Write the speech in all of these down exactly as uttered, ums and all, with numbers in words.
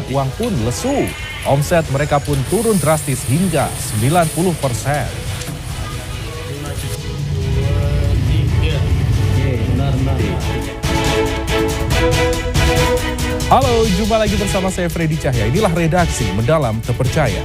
uang pun lesu. Omset mereka pun turun drastis hingga sembilan puluh persen. Halo, jumpa lagi bersama saya Freddy Cahya. Inilah redaksi Mendalam Terpercaya.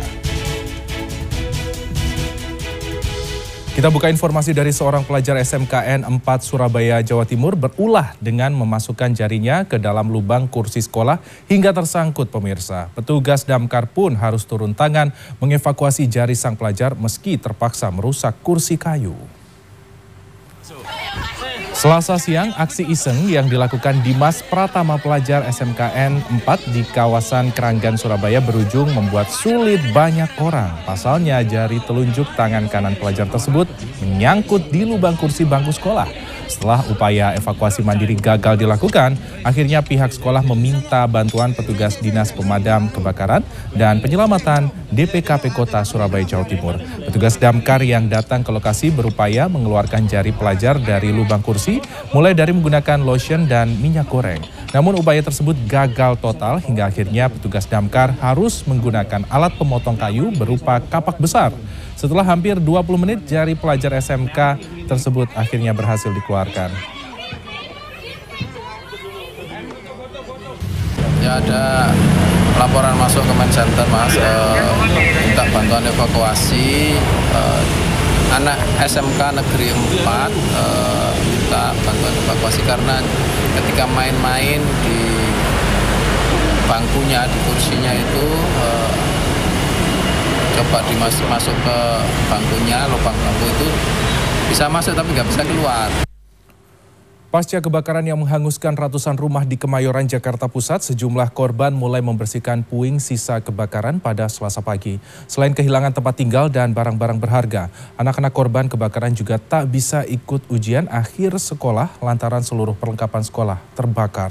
Kita buka informasi dari seorang pelajar S M K N empat Surabaya, Jawa Timur berulah dengan memasukkan jarinya ke dalam lubang kursi sekolah hingga tersangkut pemirsa. Petugas damkar pun harus turun tangan mengevakuasi jari sang pelajar meski terpaksa merusak kursi kayu. Selasa siang, aksi iseng yang dilakukan Dimas Pratama pelajar S M K N empat di kawasan Keranggan, Surabaya berujung membuat sulit banyak orang. Pasalnya jari telunjuk tangan kanan pelajar tersebut menyangkut di lubang kursi bangku sekolah. Setelah upaya evakuasi mandiri gagal dilakukan, akhirnya pihak sekolah meminta bantuan petugas Dinas Pemadam Kebakaran dan Penyelamatan D P K P Kota Surabaya, Jawa Timur. Petugas damkar yang datang ke lokasi berupaya mengeluarkan jari pelajar dari lubang kursi, mulai dari menggunakan lotion dan minyak goreng. Namun upaya tersebut gagal total hingga akhirnya petugas damkar harus menggunakan alat pemotong kayu berupa kapak besar. Setelah hampir dua puluh menit, jari pelajar S M K tersebut akhirnya berhasil dikeluarkan. Ya, ada laporan masuk ke main center mas, uh, minta bantuan evakuasi uh, anak S M K Negeri empat, uh, minta bantuan evakuasi karena ketika main-main di bangkunya, di kursinya itu uh, coba dimasuk masuk ke bangkunya, lubang bangku itu bisa masuk tapi nggak bisa keluar. Pasca kebakaran yang menghanguskan ratusan rumah di Kemayoran, Jakarta Pusat, sejumlah korban mulai membersihkan puing sisa kebakaran pada Selasa pagi. Selain kehilangan tempat tinggal dan barang-barang berharga, anak-anak korban kebakaran juga tak bisa ikut ujian akhir sekolah lantaran seluruh perlengkapan sekolah terbakar.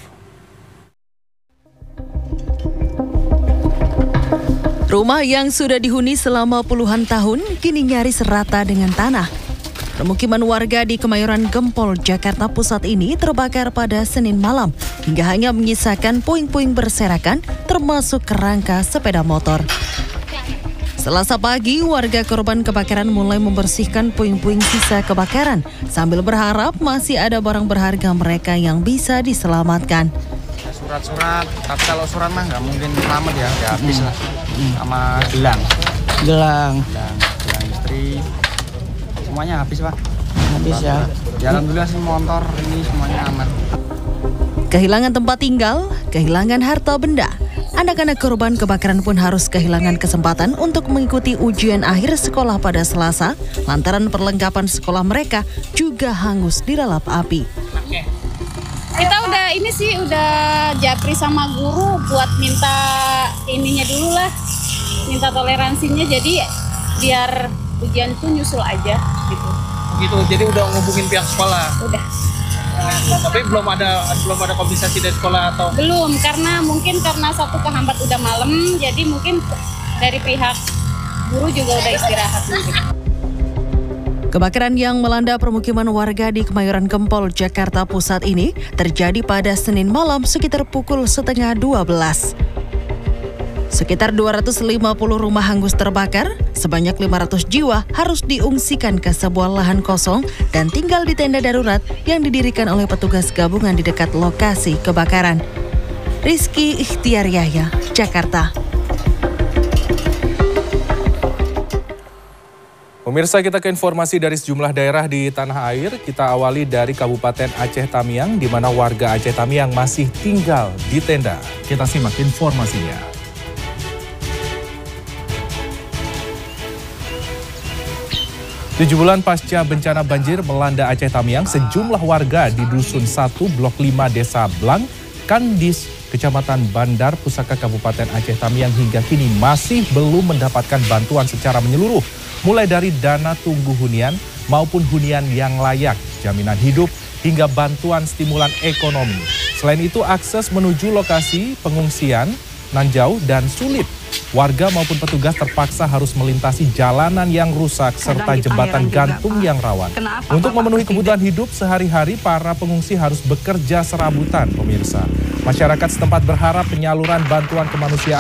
Rumah yang sudah dihuni selama puluhan tahun kini nyaris rata dengan tanah. Permukiman warga di Kemayoran Gempol, Jakarta Pusat ini terbakar pada Senin malam hingga hanya menyisakan puing-puing berserakan termasuk kerangka sepeda motor. Selasa pagi, warga korban kebakaran mulai membersihkan puing-puing sisa kebakaran sambil berharap masih ada barang berharga mereka yang bisa diselamatkan. Surat-surat, tapi kalau surat mah nggak mungkin selamat ya, ya habis lah. Hmm. Sama gelang. Gelang. Gelang, gelang istri. Semuanya habis pak. Habis ya. Ya alhamdulillah sih motor ini semuanya aman. Kehilangan tempat tinggal, kehilangan harta benda. Anak-anak korban kebakaran pun harus kehilangan kesempatan untuk mengikuti ujian akhir sekolah pada Selasa, lantaran perlengkapan sekolah mereka juga hangus dilalap api. Oke. Kita udah ini sih udah japri sama guru buat minta ininya dulu lah, minta toleransinya, jadi biar ujian tuh nyusul aja gitu. Gitu, jadi udah ngubungin pihak sekolah. Udah. Tapi belum ada belum ada kompensasi dari sekolah atau? Belum, karena mungkin karena satu kehambat udah malam, jadi mungkin dari pihak guru juga udah istirahat mungkin. Kebakaran yang melanda permukiman warga di Kemayoran Gempol, Jakarta Pusat ini terjadi pada Senin malam sekitar pukul setengah dua belas. Sekitar dua ratus lima puluh rumah hangus terbakar, sebanyak lima ratus jiwa harus diungsikan ke sebuah lahan kosong dan tinggal di tenda darurat yang didirikan oleh petugas gabungan di dekat lokasi kebakaran. Rizky Ikhtiar Yahya, Jakarta. Pemirsa, kita ke informasi dari sejumlah daerah di tanah air. Kita awali dari Kabupaten Aceh Tamiang, di mana warga Aceh Tamiang masih tinggal di tenda. Kita simak informasinya. Tujuh bulan pasca bencana banjir melanda Aceh Tamiang, sejumlah warga di Dusun satu Blok lima Desa Blang, Kandis, Kecamatan Bandar Pusaka, Kabupaten Aceh Tamiang hingga kini masih belum mendapatkan bantuan secara menyeluruh, mulai dari dana tunggu hunian maupun hunian yang layak, jaminan hidup, hingga bantuan stimulan ekonomi. Selain itu, akses menuju lokasi pengungsian nan jauh dan sulit. Warga maupun petugas terpaksa harus melintasi jalanan yang rusak serta jembatan gantung yang rawan. Untuk memenuhi kebutuhan hidup sehari-hari, para pengungsi harus bekerja serabutan, pemirsa. Masyarakat setempat berharap penyaluran bantuan kemanusiaan